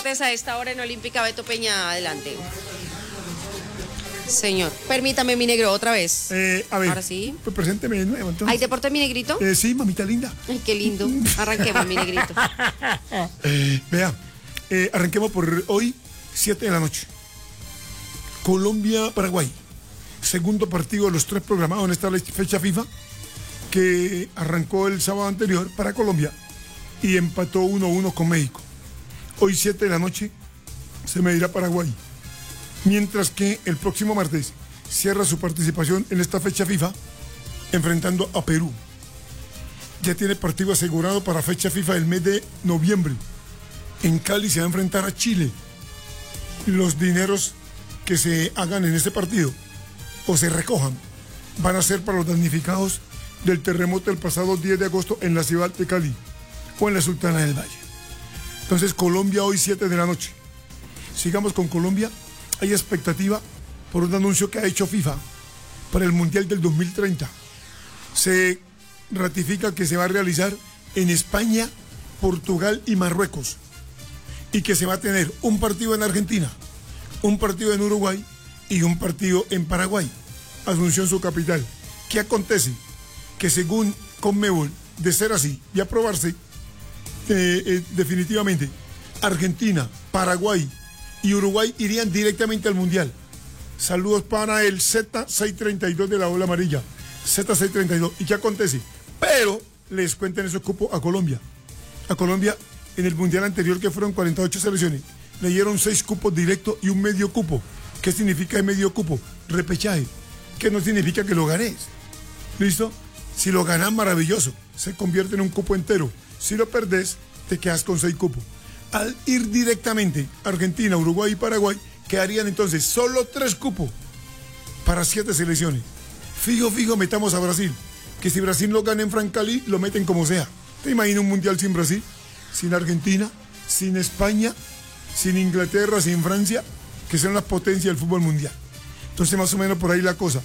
deportes a esta hora en Olímpica. Beto Peña, adelante. Señor, permítame, mi negro, otra vez. A ver, ahora sí. Pues presénteme de nuevo, entonces. ¿Hay deporte, mi negrito? Sí, mamita linda. Ay, qué lindo. Arranquemos, mi negrito. Vea, arranquemos por hoy, 7 de la noche. Colombia-Paraguay. Segundo partido de los 3 programados en esta fecha FIFA, que arrancó el sábado anterior para Colombia y empató 1-1 con México. Hoy, 7 de la noche, se medirá Paraguay. Mientras que el próximo martes cierra su participación en esta fecha FIFA enfrentando a Perú. Ya tiene partido asegurado para fecha FIFA del mes de noviembre. En Cali se va a enfrentar a Chile. Los dineros que se hagan en este partido o se recojan van a ser para los damnificados del terremoto del pasado 10 de agosto en la ciudad de Cali o en la Sultana del Valle. Entonces, Colombia hoy 7 de la noche. Sigamos con Colombia. Hay expectativa por un anuncio que ha hecho FIFA para el Mundial del 2030. Se ratifica que se va a realizar en España, Portugal y Marruecos. Y que se va a tener un partido en Argentina, un partido en Uruguay y un partido en Paraguay. Asunción, su capital. ¿Qué acontece? Que según Conmebol, de ser así y aprobarse, definitivamente, Argentina, Paraguay y Uruguay irían directamente al Mundial. Saludos para el Z632 de la ola amarilla. Z632. ¿Y qué acontece? Pero les cuenten esos cupos a Colombia. A Colombia, en el Mundial anterior, que fueron 48 selecciones, le dieron 6 cupos directos y un medio cupo. ¿Qué significa el medio cupo? Repechaje. Que no significa que lo ganes. ¿Listo? Si lo ganas, maravilloso. Se convierte en un cupo entero. Si lo perdés, te quedas con 6 cupos. Al ir directamente Argentina, Uruguay y Paraguay, quedarían entonces solo 3 cupos para 7 selecciones. Fijo, metamos a Brasil. Que si Brasil lo gana en Francali, lo meten como sea. ¿Te imaginas un mundial sin Brasil? Sin Argentina, sin España, sin Inglaterra, sin Francia, que son las potencias del fútbol mundial. Entonces, más o menos por ahí la cosa.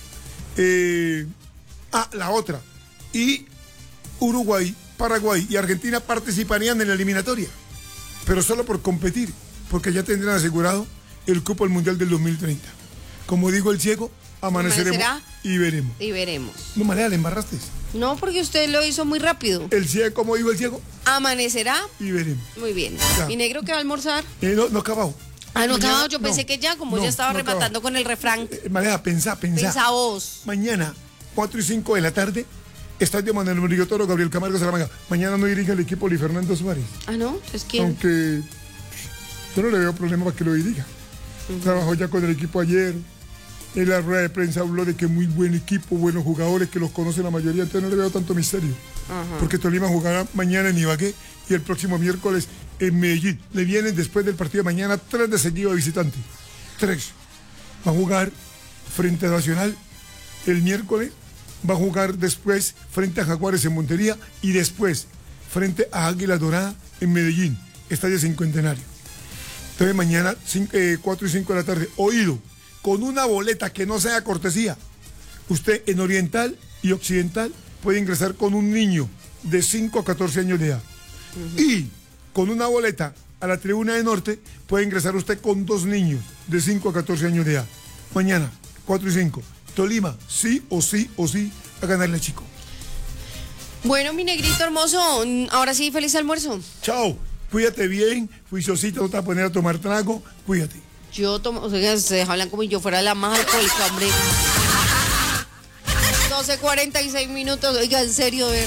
La otra. Y Uruguay, Paraguay y Argentina participarían en la eliminatoria, pero solo por competir, porque ya tendrán asegurado el cupo al Mundial del 2030. Como dijo el ciego, amaneceremos y veremos. Y veremos. No, Malea, le embarraste. No, porque usted lo hizo muy rápido. El ciego, como dijo el ciego, amanecerá y veremos. Muy bien. Ya. ¿Mi negro qué va a almorzar? No acabado. Ah, no acabado. Yo pensé que ya, como ya estaba rematando acabado. con el refrán. Malea, pensá. Pensá vos. Mañana, 4 y 5 de la tarde, Estadio Manuel Murillo Toro, Gabriel Camargo Salamanca. Mañana no dirige el equipo Luis Fernando Suárez. Ah, ¿no? ¿Es quién? Aunque yo no le veo problema para que lo dirija. Trabajó ya con el equipo ayer. En la rueda de prensa habló de que muy buen equipo, buenos jugadores, que los conoce la mayoría. Entonces no le veo tanto misterio. Porque Tolima jugará mañana en Ibagué y el próximo miércoles en Medellín. Le vienen después del partido de mañana 3 de seguido de visitante. 3. Va a jugar frente a Nacional el miércoles. Va a jugar después frente a Jaguares en Montería y después frente a Águila Dorada en Medellín, Estadio Cincuentenario. Entonces mañana 4 y 5 de la tarde, oído, con una boleta que no sea cortesía. Usted en Oriental y Occidental puede ingresar con un niño de 5 a 14 años de edad. Y con una boleta a la tribuna de Norte puede ingresar usted con 2 niños de 5 a 14 años de edad. Mañana, 4 y 5. Tolima, sí o sí a ganarle a Chico. Bueno, mi negrito hermoso, ahora sí, feliz almuerzo. Chao, cuídate bien, juiciosita, no te vas a poner a tomar trago, cuídate. Yo tomo, o sea, se hablan como si yo fuera la más alcohólica, hombre. 12:46 minutos, oiga, en serio, de verdad.